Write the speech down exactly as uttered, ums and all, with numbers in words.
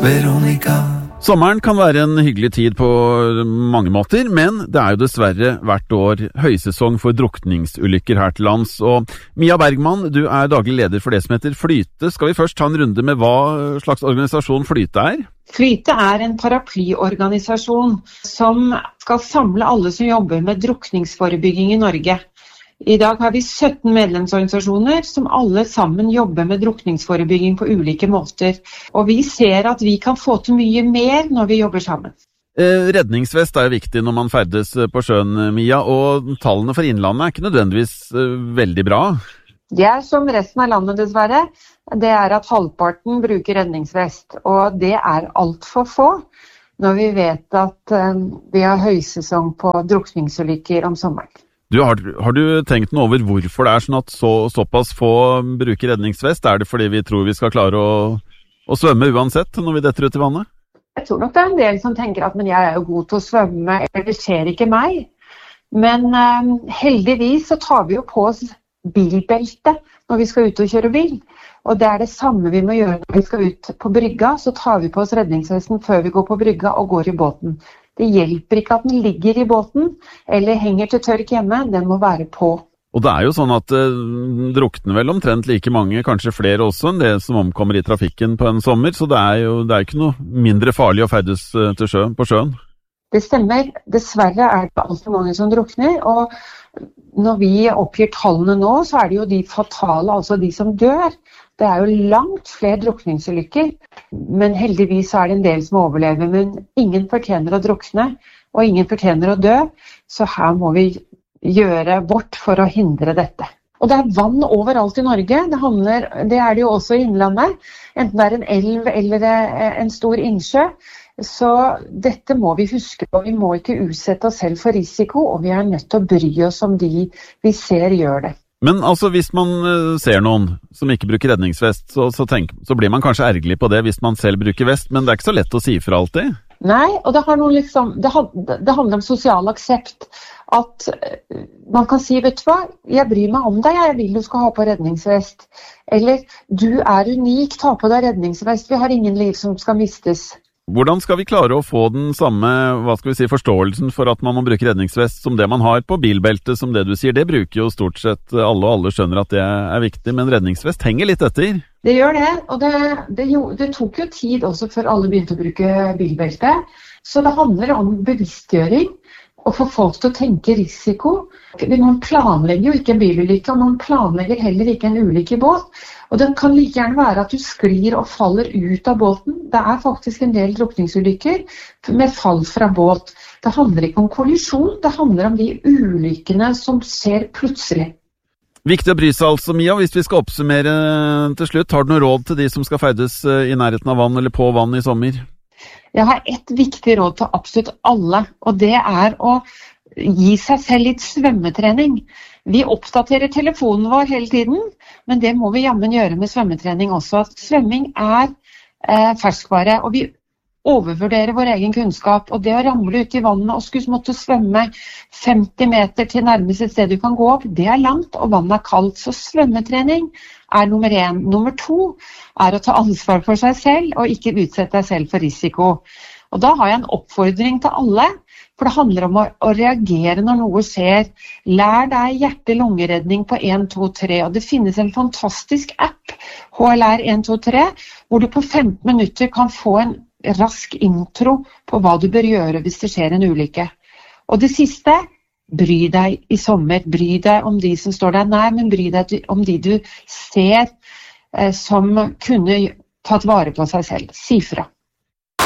Veronica. Sommeren kan være en hyggelig tid på mange måter, men det er jo dessverre hvert år høysesong for drukningsulykker her til lands. Og Mia Bergman, du er daglig leder for det som heter Flyte. Skal vi først ta en runde med hva slags organisasjon Flyte er? Flyte er en paraplyorganisasjon som skal samle alle som jobber med drukningsforebygging i Norge. I dag har vi sytten medlemsorganisasjoner som alle sammen jobber med drukningsforebygging på ulike måter. Og vi ser at vi kan få til mye mer når vi jobber sammen. Eh, redningsvest er viktig når man ferdes på sjøen, Mia, og tallene for innlandet er ikke nødvendigvis eh, veldig bra. Det er som resten av landet dessverre. Det er at halvparten bruker redningsvest, og det er alt for få når vi vet at eh, vi har høysesong på drukningsulykker om sommeren. Du, har, har du tenkt noe over hvorfor det er sånn at så, såpass få bruker redningsvest? Er det fordi vi tror vi skal klare å, å svømme uansett når vi detter ut i vannet? Jeg tror nok det er en del som tenker at men jeg er jo god til å svømme, eller det skjer ikke meg. Men eh, heldigvis så tar vi jo på oss bilbelte når vi skal ut og kjøre bil. Og det er det samme vi må gjøre når vi skal ut på brygga, så tar vi på oss redningsvesten før vi går på brygga og går i båten. Det hjelper ikke at den ligger i båten eller henger til tørk hjemme, den må være på. Og det er jo sånn at det uh, drukner vel omtrent like mange, kanskje flere også enn det som omkommer i trafikken på en sommer, så det er jo det er ikke noe mindre farlig å ferdes uh, til sjø, på sjøen. Det stemmer. Dessverre er det altfor mange som drukner, og når vi oppgir tallene nå, så er det jo de fatale, altså de som dør. Det er jo langt flere drukningsulykker, men heldigvis er det en del som overlever, men ingen fortjener å drukne, og ingen fortjener å dø, så her må vi gjøre vårt for å hindre dette. Og det er vann overalt i Norge, det, handler, det er det jo også i innlandet, enten det er en elv eller en stor innsjø, så dette må vi huske på, vi må ikke utsette oss selv for risiko, og vi er nødt til å bry oss om de vi ser gjør det. Men altså, hvis man ser noen som ikke bruker redningsvest, så, så, tenk, så blir man kanskje ergerlig på det hvis man selv bruker vest, men det er ikke så lett å si for alltid. Nei, og det, har noen liksom, det, det handler om sosial aksept. At man kan si, vet du hva, jeg bryr meg om deg, jeg vil du skal ha på redningsvest. Eller, du er unik, ta på deg redningsvest, vi har ingen liv som skal mistes. Hvordan skal vi klare å få den samme, hva skal vi si, forståelsen for at man må bruke redningsvest som det man har på bilbelte, som det du sier? Det bruker jo stort sett alle, og alle skjønner at det er viktig, men redningsvest henger litt etter. Det gjør det, og det, det, jo, det tok jo tid også før alle begynte å bruke bilbelte. Så det handler om bevisstgjøring, og få folk til å tenke risiko. Man planlegger jo ikke en bilulykke, og man planlegger heller ikke en ulykke i båt. Og det kan like gjerne være at du sklir og faller ut av båten. Det er faktisk en del drukningsulykker med fall fra båt. Det handler ikke om kollisjon, det handler om de ulykkene som skjer plutselig. Viktig å bry seg altså, Mia. Hvis vi skal oppsummere til slutt, har du noe råd til de som skal ferdes i nærheten av vann eller på vann i sommer? Jeg har et viktig råd til absolutt alle, og det er å gi seg selv litt svømmetrening. Vi oppdaterer telefonen vår hele tiden, men det må vi jammen gjøre med svømmetrening også. Svømming er eh, ferskvare, og vi overvurderer vår egen kunnskap. Og det å ramle ut i vannet og skulle måtte svømme femti meter til nærmeste sted du kan gå opp, det er langt, og vannet er kaldt. Så svømmetrening er nummer én. Nummer to er å ta ansvar for seg selv, og ikke utsette deg selv for risiko. Og da har jeg en oppfordring til alle, for det handler om å, å reagere når noe skjer. Lær deg hjerte-lungeredning på en to tre, og det finnes en fantastisk app, H L R en to tre, hvor du på femten minutter kan få en rask intro på hva du bør gjøre hvis det skjer en ulykke. Og det siste, bry deg i sommer, bry deg om de som står deg nær, men bry deg om de du ser eh, som kunne tatt vare på seg selv. Si fra.